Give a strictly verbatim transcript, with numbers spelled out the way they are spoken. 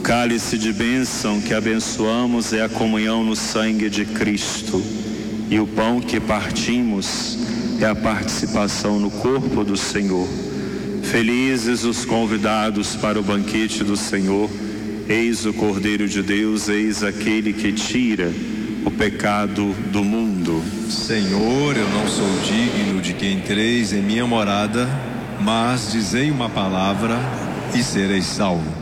cálice de bênção que abençoamos é a comunhão no sangue de Cristo, e o pão que partimos é a participação no corpo do Senhor. Felizes os convidados para o banquete do Senhor. Eis o Cordeiro de Deus, eis aquele que tira o pecado do mundo. Senhor, eu não sou digno de que entreis em minha morada, mas dizei uma palavra e serei salvo.